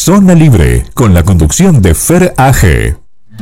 Zona Libre, con la conducción de Fer AG.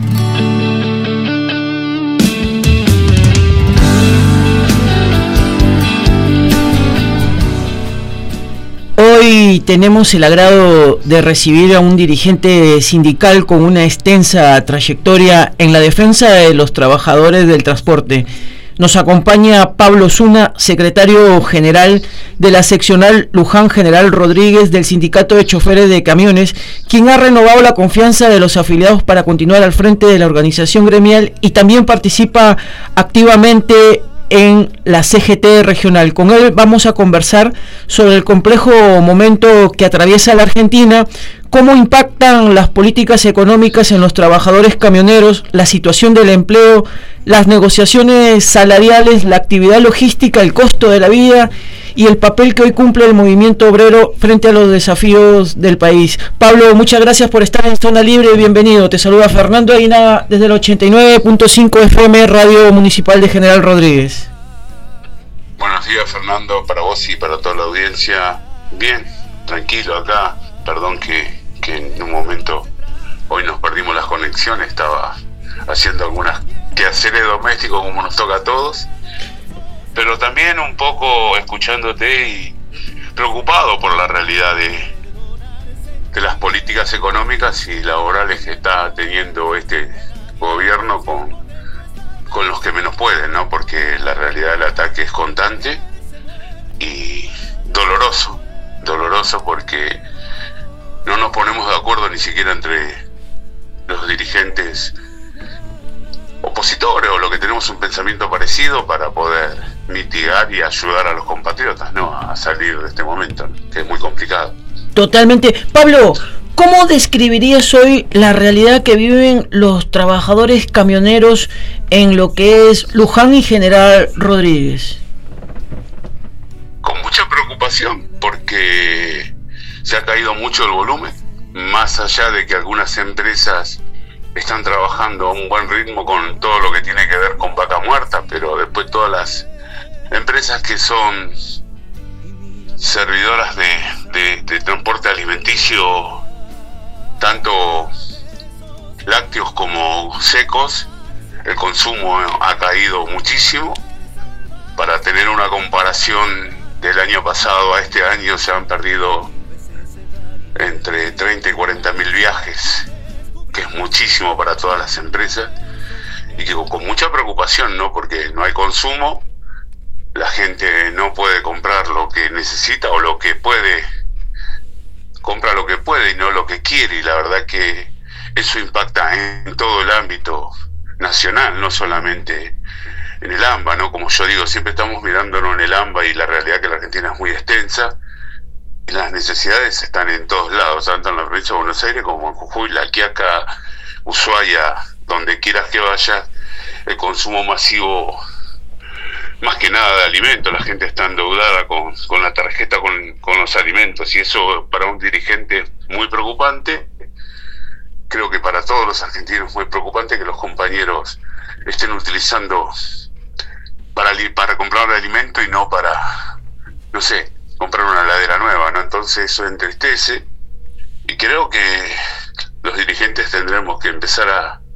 Hoy tenemos el agrado de recibir a un dirigente sindical con una extensa trayectoria en la defensa de los trabajadores del transporte. Nos acompaña Pablo Zuna, secretario general de la seccional Luján General Rodríguez del Sindicato de Choferes de Camiones, quien ha renovado la confianza de los afiliados para continuar al frente de la organización gremial y también participa activamente en la CGT regional. Con él vamos a conversar sobre el complejo momento que atraviesa la Argentina, cómo impactan las políticas económicas en los trabajadores camioneros, la situación del empleo, las negociaciones salariales, la actividad logística, el costo de la vida y el papel que hoy cumple el movimiento obrero frente a los desafíos del país. Pablo, muchas gracias por estar en Zona Libre, bienvenido. Te saluda Fernando Aguinaga desde el 89.5 FM Radio Municipal de General Rodríguez. Buenos días, Fernando, para vos y para toda la audiencia. Bien, tranquilo acá. Perdón que en un momento hoy nos perdimos las conexiones, estaba haciendo algunas quehaceres domésticos como nos toca a todos, pero también un poco escuchándote y preocupado por la realidad de las políticas económicas y laborales que está teniendo este gobierno con los que menos pueden, ¿no? Porque la realidad del ataque es constante y doloroso porque no nos ponemos de acuerdo ni siquiera entre los dirigentes opositores o los que tenemos un pensamiento parecido para poder mitigar y ayudar a los compatriotas, ¿no?, a salir de este momento, ¿no?, que es muy complicado. Totalmente. Pablo, ¿cómo describirías hoy la realidad que viven los trabajadores camioneros en lo que es Luján y General Rodríguez? Con mucha preocupación, porque se ha caído mucho el volumen, más allá de que algunas empresas están trabajando a un buen ritmo con todo lo que tiene que ver con vaca muerta, pero después todas las empresas que son servidoras de transporte alimenticio, tanto lácteos como secos, el consumo ha caído muchísimo. Para tener una comparación del año pasado a este año, se han perdido entre 30 y 40 mil viajes, que es muchísimo para todas las empresas, y que con mucha preocupación, ¿no?, porque no hay consumo, la gente no puede comprar lo que necesita, o lo que puede, compra lo que puede y no lo que quiere, y la verdad que eso impacta en todo el ámbito nacional, no solamente en el AMBA, ¿no? Como yo digo, siempre estamos mirándonos en el AMBA y la realidad que la Argentina es muy extensa, y las necesidades están en todos lados, tanto en la provincia de Buenos Aires como en Jujuy, La Quiaca, Ushuaia, donde quieras que vayas, el consumo masivo, más que nada de alimentos, la gente está endeudada con la tarjeta con los alimentos, y eso para un dirigente es muy preocupante. Creo que para todos los argentinos es muy preocupante que los compañeros estén utilizando para comprar alimento y no para, no sé, comprar una heladera nueva, ¿no? Entonces eso entristece, y creo que los dirigentes tendremos que empezar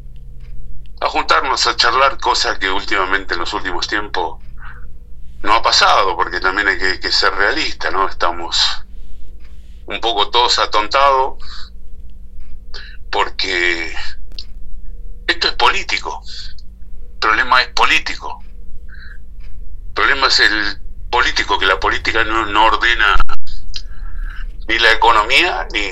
a juntarnos, a charlar, cosas que últimamente en los últimos tiempos no ha pasado, porque también hay que ser realista, ¿no? Estamos un poco todos atontados porque esto es político, el problema es político, el problema es el político, que la política no ordena ni la economía ni